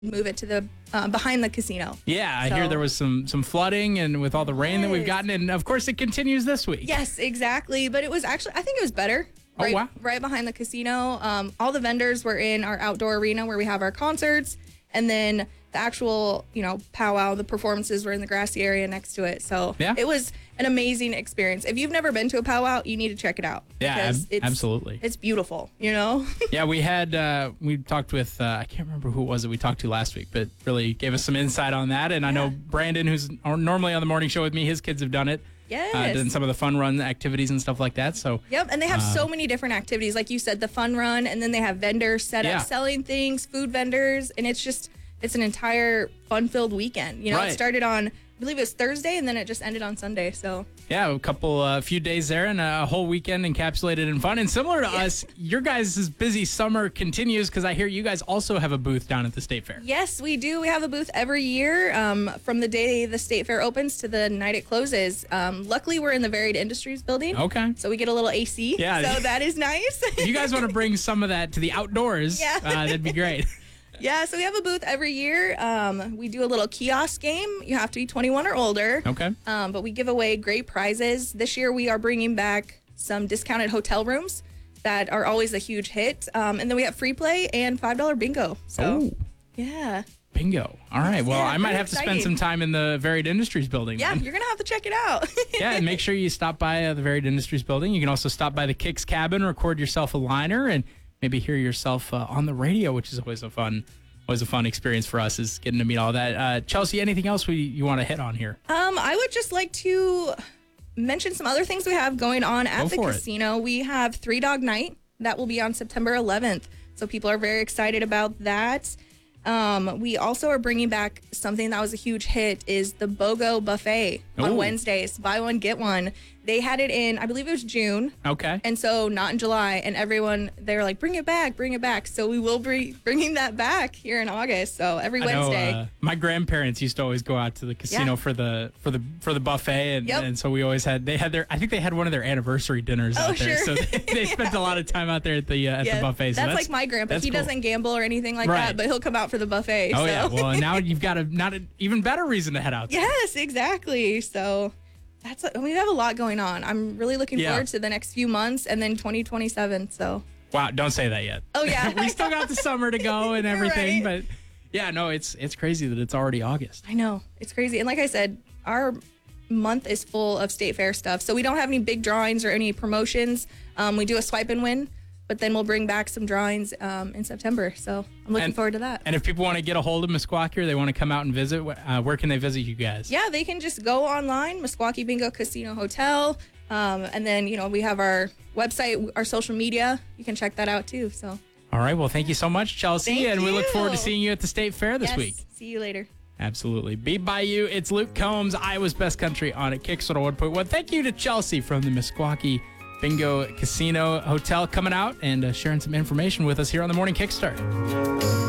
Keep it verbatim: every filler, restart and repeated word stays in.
move it to the uh, behind the casino. Yeah, I So- hear there was some some flooding, and with all the rain that we've Yes. gotten, and of course it continues this week. Yes, exactly. But it was actually, I think it was better. Oh, Right, wow. right behind the casino. Um, all the vendors were in our outdoor arena where we have our concerts, and then the actual, you know, powwow, the performances were in the grassy area next to it. So Yeah. it was an amazing experience. If you've never been to a powwow, you need to check it out. Yeah, because ab- it's, absolutely. It's beautiful, you know? Yeah, we had uh, we talked with uh, I can't remember who it was that we talked to last week, but really gave us some insight on that. And I know Brandon, who's normally on the morning show with me, his kids have done it. Yes. Uh, done some of the fun run activities and stuff like that. So Yep, and they have so many different activities. Like you said, the fun run, and then they have vendors set Yeah. up selling things, food vendors, and it's just, it's an entire fun-filled weekend. You know, Right. it started on, I believe it was Thursday, and then it just ended on Sunday, so. yeah, a couple, a uh, few days there, and a whole weekend encapsulated in fun. And similar to us, your guys' busy summer continues because I hear you guys also have a booth down at the State Fair. Yes, we do. We have a booth every year um, from the day the State Fair opens to the night it closes. Um, luckily, we're in the Varied Industries building. Okay. So we get a little A C. Yeah. So that is nice. If you guys want to bring some of that to the outdoors, Yeah. uh, that'd be great. Yeah, so we have a booth every year. Um, we do a little kiosk game. You have to be twenty-one or older. Okay. Um, but we give away great prizes. This year, we are bringing back some discounted hotel rooms that are always a huge hit. Um, and then we have free play and five dollar bingo. So, Oh, yeah. bingo. All right. Well, Yeah, I might very have to spend exciting. some time in the Varied Industries building. Yeah, then. you're going to have to check it out. Yeah, and make sure you stop by uh, the Varied Industries building. You can also stop by the Kicks Cabin, record yourself a liner, and maybe hear yourself uh, on the radio, which is always a fun, always a fun experience for us, is getting to meet all that. Uh, Chelsea, anything else we you want to hit on here? Um, I would just like to mention some other things we have going on at Go the for it. casino. We have Three Dog Night that will be on September eleventh. So people are very excited about that. Um, we also are bringing back something that was a huge hit is the BOGO Buffet on Ooh. Wednesdays. Buy one, get one. They had it in, I believe it was June. Okay. And so not in July. And everyone, they were like, bring it back, bring it back. So we will be bringing that back here in August. So every I know, Wednesday. uh, my grandparents used to always go out to the casino Yeah. for the for the for the buffet, and, Yep. and so we always had they had their I think they had one of their anniversary dinners Oh, out there, sure. so they, they spent a lot of time out there at the uh, at Yeah, the buffet. So that's, like my grandpa. that's He cool. doesn't gamble or anything like Right. that, but he'll come out for the buffet. Oh so. yeah, well now you've got a not an even better reason to head out there. Yes, exactly. So that's we have a lot going on. I'm really looking Yeah. forward to the next few months and then twenty twenty-seven. So Wow, don't say that yet. oh yeah, We still got the summer to go and You're everything, right. but yeah, no, it's it's crazy that it's already August. I know it's crazy. And like I said, our month is full of State Fair stuff. So we don't have any big drawings or any promotions. Um, we do a swipe and win, but then we'll bring back some drawings um, in September. So I'm looking And- forward to that. And if people want to get a hold of Meskwaki or they want to come out and visit, uh, where can they visit you guys? Yeah, they can just go online, Meskwaki Bingo Casino Hotel. Um, and then, you know, we have our website, our social media. You can check that out too. So, All right, well, thank you so much, Chelsea, Thank and we look forward to you. seeing you at the State Fair this yes, week. see you later. Absolutely. Beat by you. It's Luke Combs, Iowa's Best Country on at Kickstarter one point one. Thank you to Chelsea from the Meskwaki Bingo Casino Hotel coming out and uh, sharing some information with us here on the Morning Kickstart.